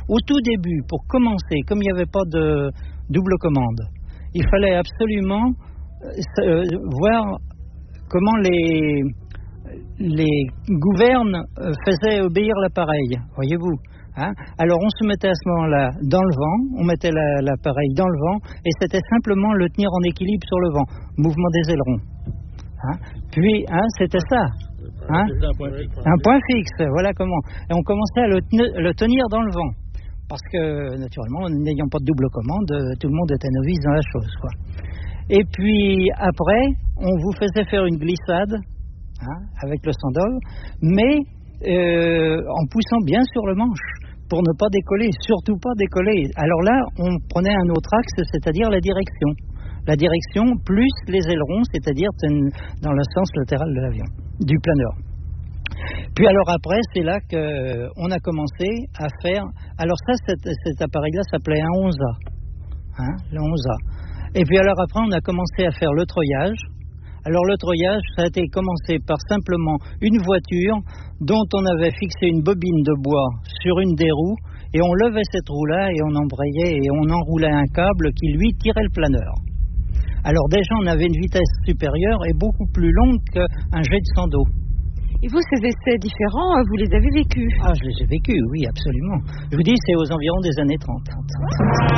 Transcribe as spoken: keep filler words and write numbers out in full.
Au tout début, pour commencer, comme il n'y avait pas de double commande, il fallait absolument euh, voir comment les, les gouvernes euh, faisaient obéir l'appareil, voyez-vous. Hein? Alors on se mettait à ce moment-là dans le vent, on mettait la, l'appareil dans le vent, et c'était simplement le tenir en équilibre sur le vent, mouvement des ailerons. Hein? Puis, hein, c'était ça. Hein? Un point fixe. Un point fixe, voilà comment. Et on commençait à le, ten- le tenir dans le vent. Parce que, naturellement, n'ayant pas de double commande, tout le monde était novice dans la chose, quoi. Et puis, après, on vous faisait faire une glissade, hein, avec le sandal, mais euh, en poussant bien sur le manche, pour ne pas décoller, surtout pas décoller. Alors là, on prenait un autre axe, c'est-à-dire la direction. La direction plus les ailerons, c'est-à-dire dans le sens latéral de l'avion, du planeur. Puis alors après, c'est là qu'on a commencé à faire... Alors ça, cet, cet appareil-là s'appelait un onze A. Hein, le onze A. Et puis alors après, on a commencé à faire le treuillage. Alors le treuillage, ça a été commencé par simplement une voiture dont on avait fixé une bobine de bois sur une des roues, et on levait cette roue-là et on embrayait et on enroulait un câble qui, lui, tirait le planeur. Alors déjà, on avait une vitesse supérieure et beaucoup plus longue qu'un jet de cent d'eau. Et vous, ces essais différents, vous les avez vécus? Ah, je les ai vécus, oui, absolument. Je vous dis, c'est aux environs des années trente.